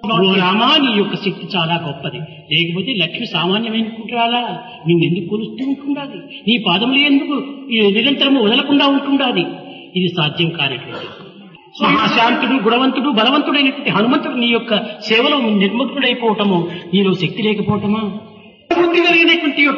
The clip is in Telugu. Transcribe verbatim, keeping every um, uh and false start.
ఓ రామా, నీ యొక్క శక్తి చాలా గొప్పది. లేకపోతే లక్ష్మి సామాన్యమైనకుంటురాలా? నిన్నెందుకు కొలుస్తూ ఉంటుండాలి? నీ పాదములు ఎందుకు ఈ నిరంతరము వదలకుండా ఉంటుండాలి? ఇది సాధ్యం కానటువంటి మహాశాంతుడు, గుణవంతుడు, బలవంతుడైనటువంటి హనుమంతుడు నీ యొక్క సేవలో నిర్ముక్తుడైపోవటము నీలో శక్తి లేకపోవటమా? బుద్ధి కలిగినటువంటి